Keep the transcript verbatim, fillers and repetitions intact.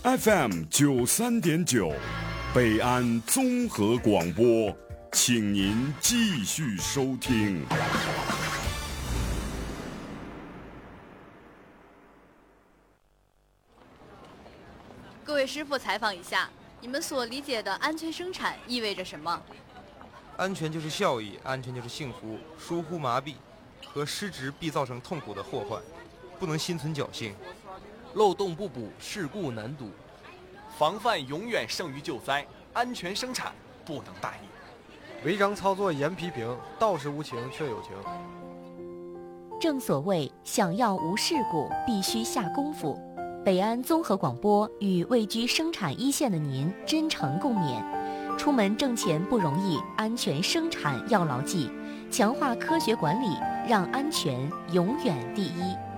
F M 九三点九，北安综合广播，请您继续收听。 各位师傅，采访一下，你们所理解的安全生产意味着什么？ 安全就是效益，安全就是幸福。疏忽麻痹和失职必造成痛苦的祸患，不能心存侥幸。 漏洞不补，事故难堵。防范永远胜于救灾，安全生产不能大意。 违章操作严批评，道是无情却有情。 正所谓想要无事故，必须下功夫。北安综合广播与位居生产一线的您真诚共勉。出门挣钱不容易，安全生产要牢记，强化科学管理，让安全永远第一。